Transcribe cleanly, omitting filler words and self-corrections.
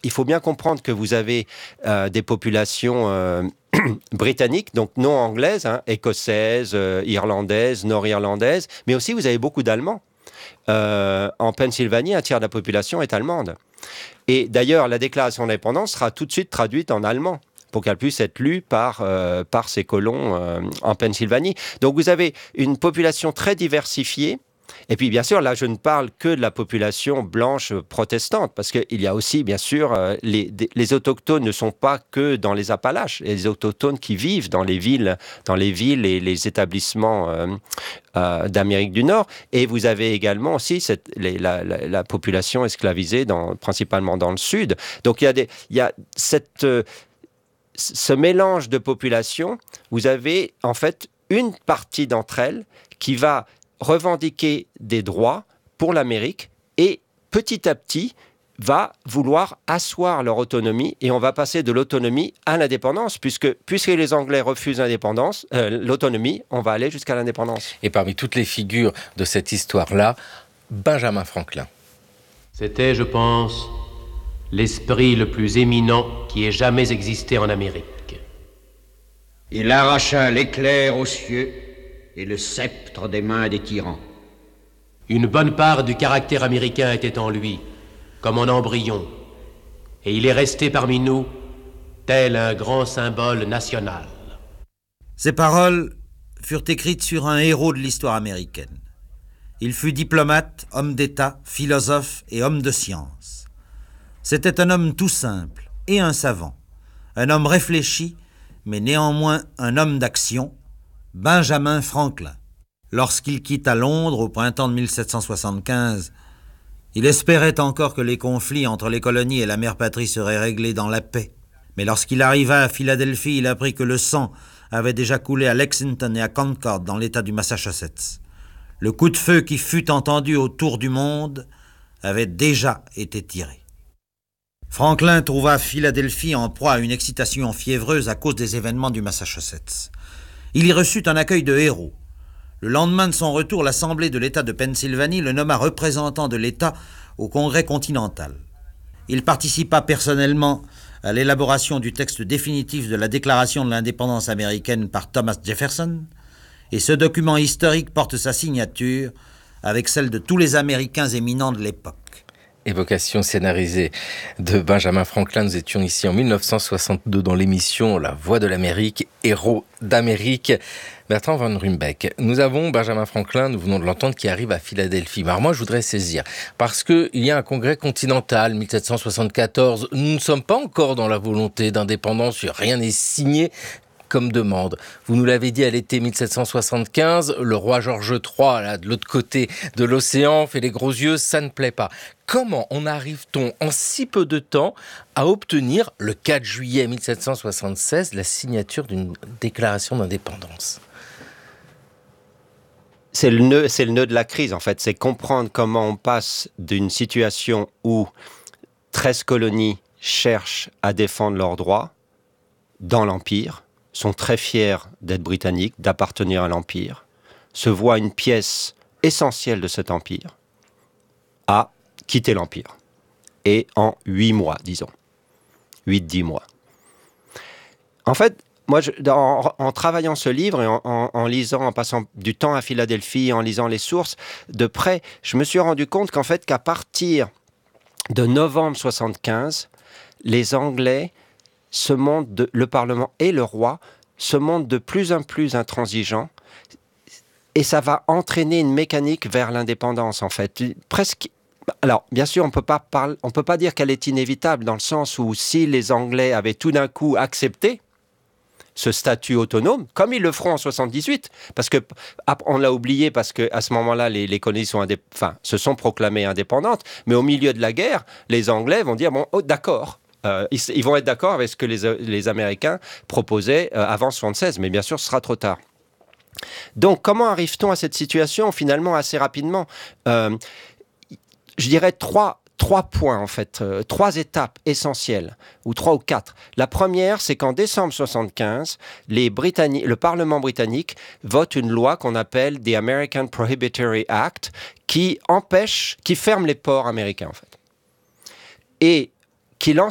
il faut bien comprendre que vous avez des populations britanniques, donc non anglaises, écossaises, irlandaises, nord-irlandaises, mais aussi vous avez beaucoup d'Allemands. En Pennsylvanie, un tiers de la population est allemande. Et d'ailleurs, la déclaration d'indépendance sera tout de suite traduite en allemand pour qu'elle puisse être lue par ces colons en Pennsylvanie. Donc vous avez une population très diversifiée. Et puis, bien sûr, là, je ne parle que de la population blanche protestante, parce qu'il y a aussi, bien sûr, les autochtones ne sont pas que dans les Appalaches. Les autochtones qui vivent dans les villes et les établissements d'Amérique du Nord. Et vous avez également aussi la population esclavisée, principalement dans le Sud. Donc, il y a ce mélange de populations. Vous avez, en fait, une partie d'entre elles qui va revendiquer des droits pour l'Amérique et petit à petit va vouloir asseoir leur autonomie et on va passer de l'autonomie à l'indépendance puisque les Anglais refusent l'autonomie, on va aller jusqu'à l'indépendance. Et parmi toutes les figures de cette histoire-là, Benjamin Franklin. C'était, je pense, l'esprit le plus éminent qui ait jamais existé en Amérique. Il arracha l'éclair aux cieux et le sceptre des mains des tyrans. Une bonne part du caractère américain était en lui, comme en embryon, et il est resté parmi nous tel un grand symbole national. Ces paroles furent écrites sur un héros de l'histoire américaine. Il fut diplomate, homme d'État, philosophe et homme de science. C'était un homme tout simple et un savant, un homme réfléchi, mais néanmoins un homme d'action, Benjamin Franklin. Lorsqu'il quitta Londres au printemps de 1775, il espérait encore que les conflits entre les colonies et la mère patrie seraient réglés dans la paix. Mais lorsqu'il arriva à Philadelphie, il apprit que le sang avait déjà coulé à Lexington et à Concord dans l'État du Massachusetts. Le coup de feu qui fut entendu autour du monde avait déjà été tiré. Franklin trouva Philadelphie en proie à une excitation fiévreuse à cause des événements du Massachusetts. Il y reçut un accueil de héros. Le lendemain de son retour, l'Assemblée de l'État de Pennsylvanie le nomma représentant de l'État au Congrès continental. Il participa personnellement à l'élaboration du texte définitif de la Déclaration de l'indépendance américaine par Thomas Jefferson, et ce document historique porte sa signature avec celle de tous les Américains éminents de l'époque. Évocation scénarisée de Benjamin Franklin. Nous étions ici en 1962 dans l'émission La Voix de l'Amérique, héros d'Amérique. Bertrand Van Ruymbeck, nous avons Benjamin Franklin, nous venons de l'entendre, qui arrive à Philadelphie. Alors moi, je voudrais saisir, parce qu'il y a un congrès continental, 1774. Nous ne sommes pas encore dans la volonté d'indépendance, rien n'est signé comme demande. Vous nous l'avez dit à l'été 1775, le roi George III, là, de l'autre côté de l'océan, fait les gros yeux, ça ne plaît pas. Comment en arrive-t-on en si peu de temps à obtenir, le 4 juillet 1776, la signature d'une déclaration d'indépendance ? C'est le nœud de la crise, en fait. C'est comprendre comment on passe d'une situation où 13 colonies cherchent à défendre leurs droits dans l'Empire, sont très fiers d'être britanniques, d'appartenir à l'Empire, se voient une pièce essentielle de cet Empire, à quitter l'Empire. Et en 8 mois, disons. 8-10 mois. En fait, moi, en travaillant ce livre et en lisant, en passant du temps à Philadelphie, en lisant les sources de près, je me suis rendu compte qu'à partir de novembre 75, les Anglais le Parlement et le roi se montrent de plus en plus intransigeants et ça va entraîner une mécanique vers l'indépendance, en fait. Presque. Alors, bien sûr, on peut pas dire qu'elle est inévitable dans le sens où si les Anglais avaient tout d'un coup accepté ce statut autonome, comme ils le feront en 78, parce que on l'a oublié parce que à ce moment-là, les colonies se sont proclamées indépendantes, mais au milieu de la guerre, les Anglais vont dire bon, d'accord. Ils vont être d'accord avec ce que les Américains proposaient avant 76, mais bien sûr, ce sera trop tard. Donc, comment arrive-t-on à cette situation, finalement, assez rapidement ? Je dirais trois points, en fait, 3 étapes essentielles, ou 3 ou 4. La première, c'est qu'en décembre 75, le Parlement britannique vote une loi qu'on appelle The American Prohibitory Act, qui ferme les ports américains, en fait. Et qui lance